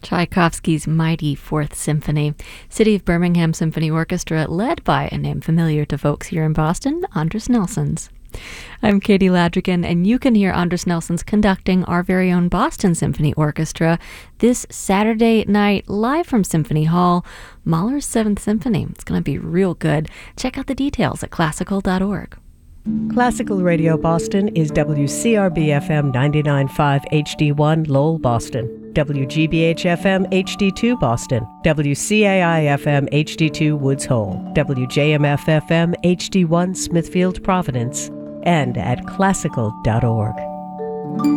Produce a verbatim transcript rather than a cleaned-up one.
Tchaikovsky's mighty Fourth Symphony. City of Birmingham Symphony Orchestra, led by a name familiar to folks here in Boston, Andris Nelsons. I'm Katie Ladrigan, and you can hear Andris Nelsons conducting our very own Boston Symphony Orchestra this Saturday night live from Symphony Hall, Mahler's Seventh Symphony. It's going to be real good. Check out the details at classical dot org. Classical Radio Boston is W C R B F M ninety-nine point five H D one Lowell, Boston, W G B H F M H D two Boston, W C A I F M H D two Woods Hole, W J M F F M H D one Smithfield, Providence, and at classical dot org.